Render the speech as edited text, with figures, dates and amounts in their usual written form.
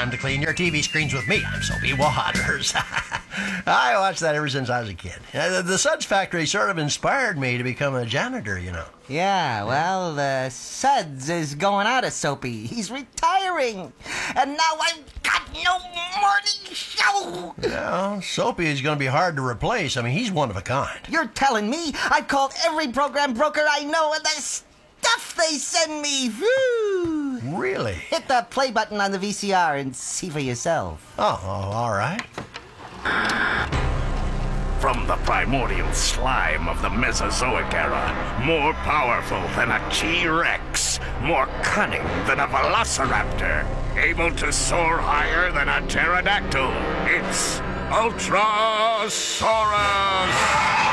time to clean your TV screens with me. I'm Soapy Waters. I watched that ever since I was a kid. The Suds Factory sort of inspired me to become a janitor, you know. Yeah, well, Suds is going out of Soapy. He's retiring. And now I've got no morning show. Yeah, Soapy is going to be hard to replace. I mean, he's one of a kind. You're telling me? I've called every program broker I know, and the stuff they send me. Whew. Really? Hit the play button on the VCR and see for yourself. Oh, all right. From the primordial slime of the Mesozoic era, more powerful than a T-Rex, more cunning than a velociraptor, able to soar higher than a pterodactyl, it's Ultrasaurus!